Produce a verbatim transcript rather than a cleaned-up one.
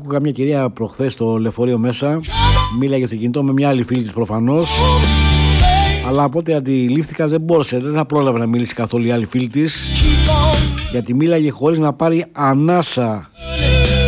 άκουγα μια κυρία προχθές στο λεωφορείο μέσα. Μίλαγε στο κινητό με μια άλλη φίλη της προφανώς. Αλλά από ό,τι αντιλήφθηκα δεν μπόρεσε, δεν θα πρόλαβε να μιλήσει καθόλου η άλλη φίλη της. Γιατί μίλαγε χωρίς να πάρει ανάσα